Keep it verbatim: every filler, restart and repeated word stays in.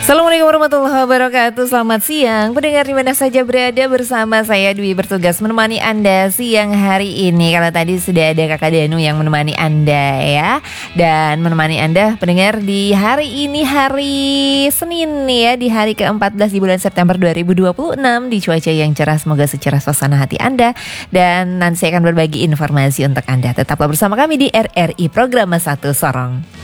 Assalamualaikum warahmatullahi wabarakatuh. Selamat siang pendengar di mana saja berada, bersama saya Dwi bertugas menemani Anda siang hari ini. Kalau tadi sudah ada Kakak Danu yang menemani Anda ya, dan menemani Anda pendengar di hari ini, hari Senin ya, di hari ke empat belas di bulan September dua ribu dua puluh enam, di cuaca yang cerah. Semoga secerah suasana hati Anda, dan nanti saya akan berbagi informasi untuk Anda. Tetaplah bersama kami di R R I Program Satu Sorong.